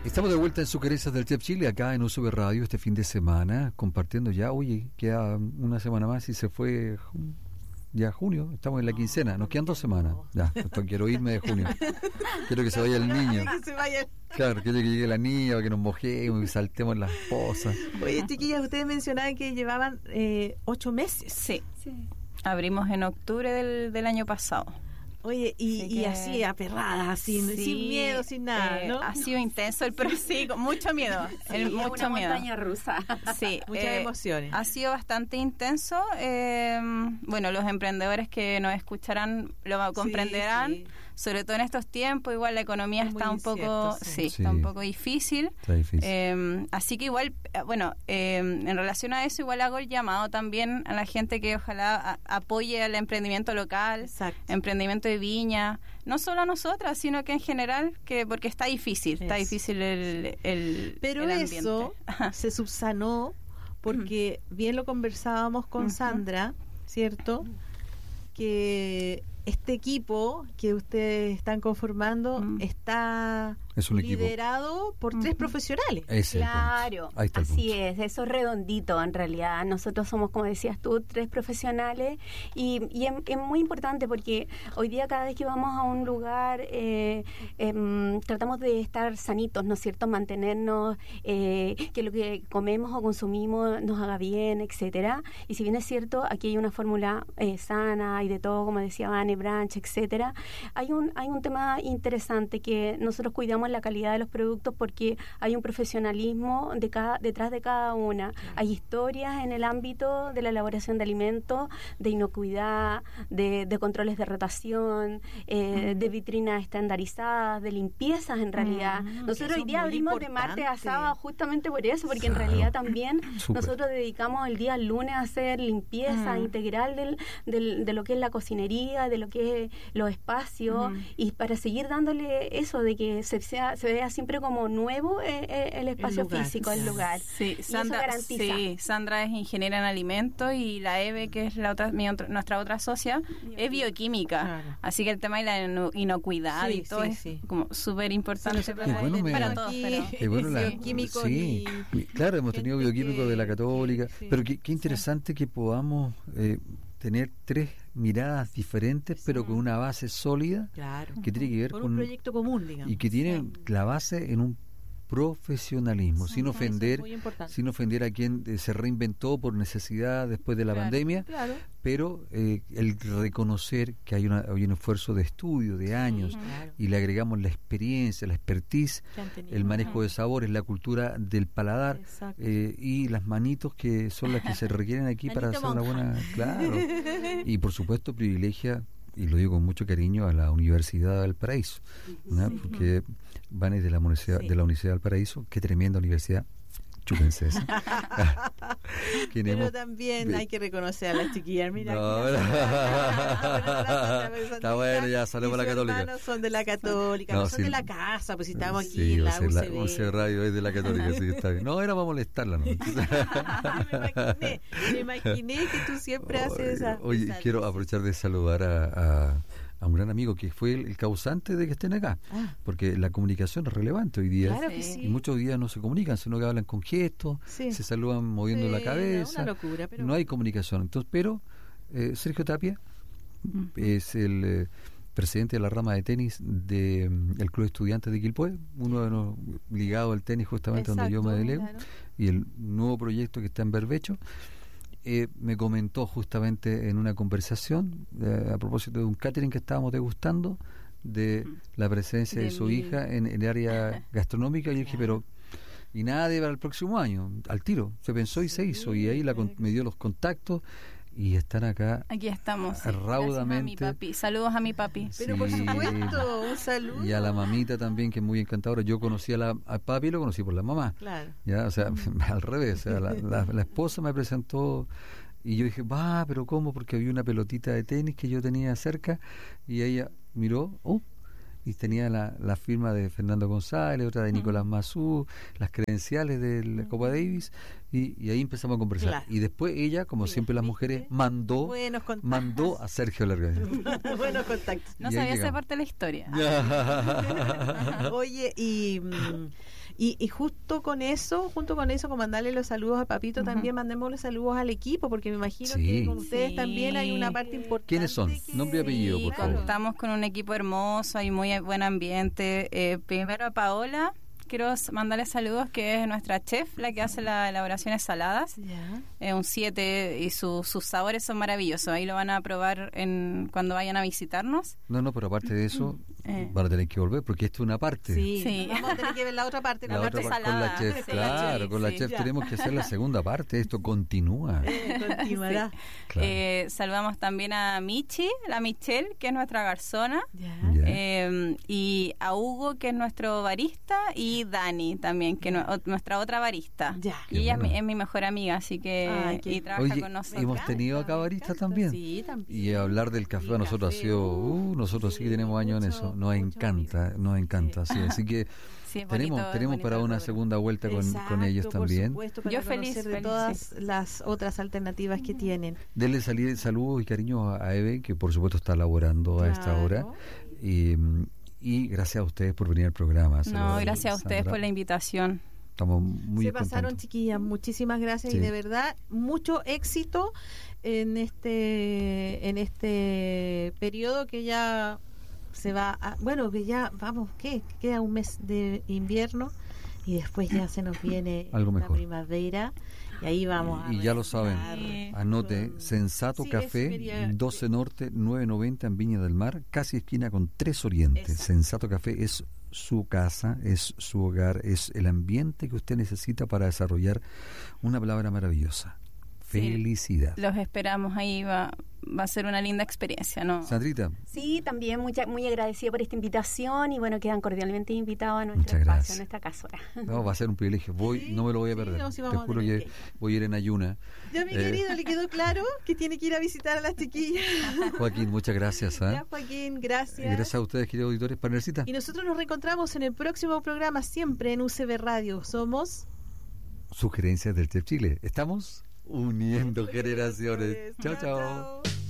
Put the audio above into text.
Estamos de vuelta en Sugerencias del Chef Chile, acá en USB Radio, este fin de semana, compartiendo ya, oye, queda una semana más y se fue ya junio, estamos en la quincena, nos quedan 2 semanas, ya, quiero irme de junio, quiero que se vaya el niño, claro, quiero que llegue la niña, que nos mojemos y saltemos las pozas. Oye, chiquillas, ustedes mencionaban que llevaban 8 meses. Sí, abrimos en octubre del año pasado. Oye, y así aperradas, sin miedo, sin nada, ¿no? Ha sido intenso pero sí, con mucho miedo. Mucha montaña rusa. Sí, muchas emociones. Ha sido bastante intenso. Bueno, los emprendedores que nos escucharán lo comprenderán. Sí. Sobre todo en estos tiempos, igual la economía está un poco, está un poco difícil. Está difícil. Así que igual, bueno, en relación a eso, igual hago el llamado también a la gente que ojalá apoye al emprendimiento local, exacto, emprendimiento de viña, no solo a nosotras, sino que en general, porque está difícil, Pero el eso se subsanó porque bien lo conversábamos con Sandra, ¿cierto? Que este equipo que ustedes están conformando está liderado por 3 profesionales. Claro, así es, eso es redondito en realidad. Nosotros somos, como decías tú, 3 profesionales y es muy importante porque hoy día cada vez que vamos a un lugar tratamos de estar sanitos, ¿no es cierto? Mantenernos, que lo que comemos o consumimos nos haga bien, etcétera. Y si bien es cierto, aquí hay una fórmula sana y de todo, como decía Vane, Branch, etcétera. Hay un tema interesante que nosotros cuidamos la calidad de los productos porque hay un profesionalismo detrás de cada una. Hay historias en el ámbito de la elaboración de alimentos, de inocuidad, de controles de rotación, de vitrinas estandarizadas, de limpiezas en realidad. Nosotros hoy día abrimos de martes a sábado justamente por eso, porque en realidad también nosotros dedicamos el día lunes a hacer limpieza integral de lo que es la cocinería, de lo que es los espacios, y para seguir dándole eso de que se vea siempre como nuevo el espacio físico, el lugar. Sí, Sandra es ingeniera en alimentos y la Eve, que es nuestra otra socia, es bioquímica. Claro. Así que el tema de la inocuidad y todo es como súper importante para todos. Bioquímico claro, hemos tenido bioquímicos de la Católica, pero qué interesante que podamos tener 3 miradas diferentes, pero con una base sólida, que tiene que ver con un proyecto común, digamos, y que tiene la base en un profesionalismo, sin ofender a quien se reinventó por necesidad después de la pandemia, pero el reconocer que hay un esfuerzo de estudio de años, y le agregamos la experiencia, la expertise, el manejo de sabores, la cultura del paladar, y las manitos que son las que se requieren aquí para hacer una buena, y por supuesto privilegia, y lo digo con mucho cariño, a la Universidad del Paraíso, ¿no? Porque van de la Universidad del Paraíso, qué tremenda universidad, chúpense eso. Pero también hay que reconocer a las chiquillas, mira. Está bueno, ya salimos a la Católica. Los son de la Católica, no son de la casa, pues si estamos aquí en la UCB. La UCB Radio es de la Católica, sí, está bien. No, era para molestarla, ¿no? Me imaginé que tú siempre haces esa. Oye, quiero aprovechar de saludar a un gran amigo que fue el causante de que estén acá, porque la comunicación es relevante hoy día, y muchos días no se comunican, sino que hablan con gestos, se saludan moviendo la cabeza, una locura, pero no hay comunicación. Entonces, pero Sergio Tapia es el presidente de la rama de tenis del Club de Estudiantes de Quilpué, uno de los ligados al tenis justamente donde yo me delego, y el nuevo proyecto que está en Berbecho. Me comentó justamente en una conversación a propósito de un catering que estábamos degustando, de la presencia de su hija en el área gastronómica, y dije, pero y nada de para el próximo año, al tiro, se pensó y se hizo, y ahí me dio los contactos, y están acá. Aquí estamos. Raudamente. A mi papi. Saludos a mi papi. Pero por supuesto, un saludo. Y a la mamita también, que es muy encantadora. Yo conocí al papi y lo conocí por la mamá. Claro. Ya, o sea, al revés. O sea, la esposa me presentó, y yo dije, pero ¿cómo? Porque había una pelotita de tenis que yo tenía cerca, y ella miró, y tenía la firma de Fernando González, otra de Nicolás Mazú, las credenciales de la Copa Davis, y ahí empezamos a conversar. Claro. Y después ella, como siempre las mujeres, mandó a Sergio Larga. Buenos contactos. No sabía esa parte de la historia. Oye, y Y junto con eso, como mandarle los saludos a Papito, también mandemos los saludos al equipo, porque me imagino que con ustedes también hay una parte importante. ¿Quiénes son? Nombre y apellido, por favor. Contamos con un equipo hermoso y muy buen ambiente. Primero a Paola, quiero mandarle saludos, que es nuestra chef, la que hace las elaboraciones saladas. Un 7 y sus sabores son maravillosos. Ahí lo van a probar cuando vayan a visitarnos. No, pero aparte de eso, van a tener que volver, porque esto es una parte. Sí. Vamos a tener que ver la otra parte, la parte salada. Con la chef, claro, con la chef tenemos que hacer la segunda parte. Esto continúa. Continuará. Claro. Saludamos también a la Michelle, que es nuestra garzona. Y a Hugo, que es nuestro barista, y Dani también, que es nuestra otra barista. Y ella es mi mejor amiga, así que y trabaja con nosotros. Hemos tenido acá baristas también. Sí, también. Y hablar del café a nosotros ha sido, nosotros sí que tenemos años en eso. Nos encanta, sí. Así que tenemos para una segunda vuelta con ellos también. Supuesto, yo feliz de todas las otras alternativas que tienen. Denle saludos y cariños a Eve, que por supuesto está laborando a esta hora. Y gracias a ustedes por venir al programa. Gracias a ustedes por la invitación. Estamos muy contentos. Se pasaron, chiquillas, muchísimas gracias y de verdad mucho éxito en este periodo que ya se va que ya queda un mes de invierno y después ya se nos viene la primavera. Y ahí vamos y ya lo saben, anote, Sensato Café, 12 Norte, 990 en Viña del Mar, casi esquina con 3 Oriente. Exacto. Sensato Café es su casa, es su hogar, es el ambiente que usted necesita para desarrollar una palabra maravillosa. Felicidad. Los esperamos ahí, va a ser una linda experiencia, ¿no? Sandrita. Sí, también muy agradecida por esta invitación y bueno, quedan cordialmente invitados a nuestro espacio, a nuestra casora. No, va a ser un privilegio. No me lo voy a perder. Te juro que voy a ir en ayuna. Ya, mi querido, le quedó claro que tiene que ir a visitar a las chiquillas. Joaquín, muchas gracias. Ya, Joaquín, gracias. Gracias a ustedes, queridos auditores, Panelcita. Y nosotros nos reencontramos en el próximo programa, siempre en UCB Radio. Somos Sugerencias del Chef Chile. Estamos uniendo generaciones. Chao.